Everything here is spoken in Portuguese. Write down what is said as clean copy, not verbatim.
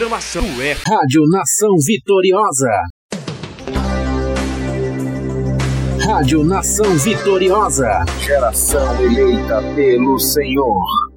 programação é Rádio Nação Vitoriosa. Rádio Nação Vitoriosa. Geração eleita pelo Senhor.